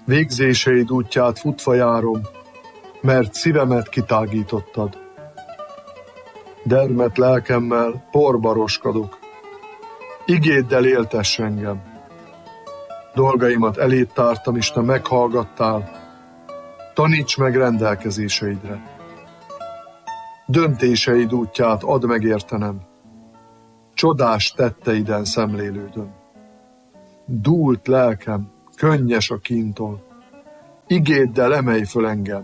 Végzéseid útját futva járom, mert szívemet kitágítottad. Dermedt lelkemmel porba roskadok, igéddel éltess engem. Dolgaimat eléd tártam, és te meghallgattál, taníts meg rendelkezéseidre. Döntéseid útját add megértenem, csodás tetteiden szemlélődöm. Dúlt lelkem, könnyes a kíntól, igéddel emelj föl engem.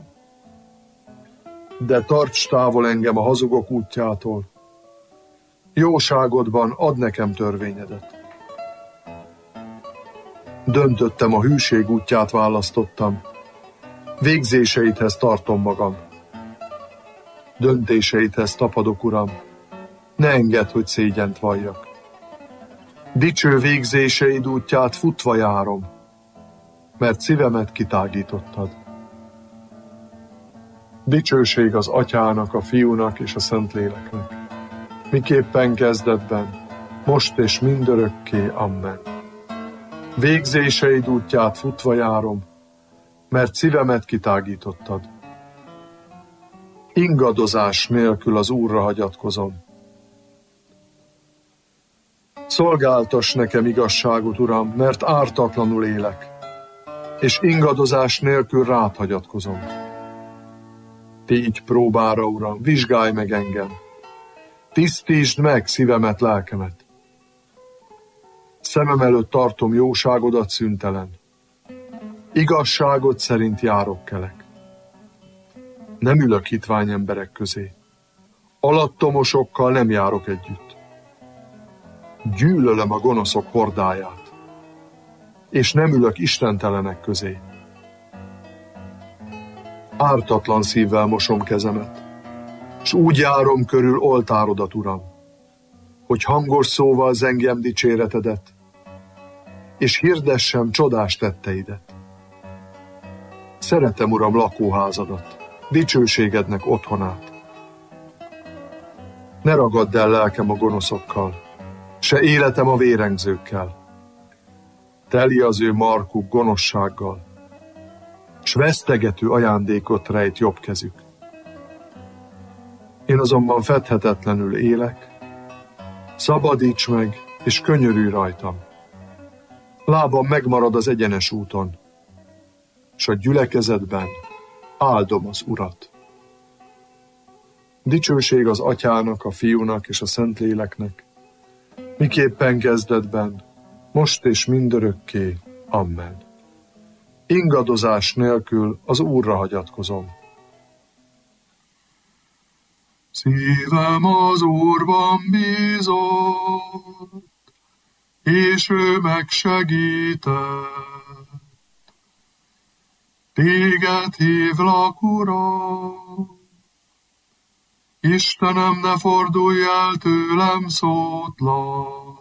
De tarts távol engem a hazugok útjától, jóságodban add nekem törvényedet. Döntöttem, a hűség útját választottam, végzéseidhez tartom magam. Döntéseidhez tapadok, Uram, ne engedd, hogy szégyent valljak. Dicső végzéseid útját futva járom, mert szívemet kitágítottad. Dicsőség az Atyának, a Fiúnak és a Szentléleknek, miképpen kezdetben, most és mindörökké. Amen. Végzéseid útját futva járom, mert szívemet kitágítottad. Ingadozás nélkül az Úrra hagyatkozom. Szolgáltass nekem igazságot, Uram, mert ártatlanul élek, és ingadozás nélkül rád hagyatkozom. Tégy próbára, Uram, vizsgálj meg engem, tisztítsd meg szívemet, lelkemet. Szemem előtt tartom jóságodat szüntelen, igazságod szerint járok kelek. Nem ülök hitvány emberek közé, alattomosokkal nem járok együtt. Gyűlölöm a gonoszok hordáját, és nem ülök istentelenek közé. Ártatlan szívvel mosom kezemet, s úgy járom körül oltárodat, Uram, hogy hangos szóval zengjem dicséretedet, és hirdessem csodás tetteidet. Szeretem, Uram, lakóházadat, dicsőségednek otthonát. Ne ragadd el lelkem a gonoszokkal, se életem a vérengzőkkel. Teli az ő markuk gonoszsággal, s vesztegető ajándékot rejt jobb kezük. Én azonban fedhetetlenül élek, szabadíts meg, és könyörülj rajtam. Lábam megmarad az egyenes úton, s a gyülekezetben áldom az Urat. Dicsőség az Atyának, a Fiúnak és a Szentléleknek, miképpen kezdetben, most és mindörökké. Amen. Ingadozás nélkül az Úrra hagyatkozom. Szívem az Úrban bízott, és ő megsegített. Téged hívlak, Uram, Istenem, ne fordulj el tőlem szótlan,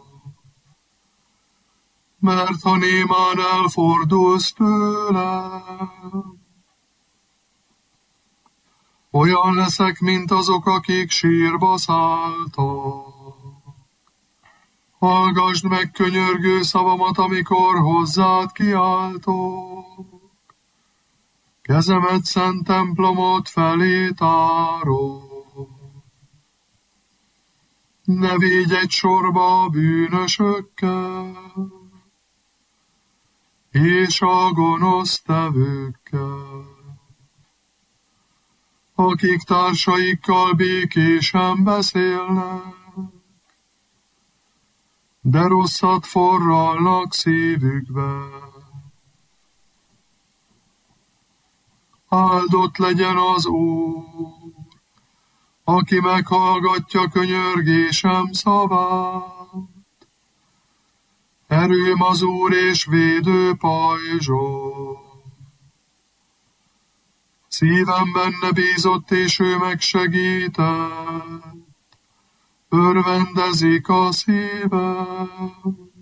mert ha némán elfordulsz tőlem, olyan leszek, mint azok, akik sírba szálltak. Hallgasd meg könyörgő szavamat, amikor hozzád kiáltok. Kezemet szent templomot felé tárom. Ne védj egy sorba a bűnösökkel, és a gonosztevőkkel, akik társaikkal békésen beszélnek, de rosszat forralnak szívükbe. Áldott legyen az Úr, aki meghallgatja könyörgésem szavát. Erőm az Úr és védő pajzsom. Szívem benne bízott, és ő megsegített. Örvendezik a szívem.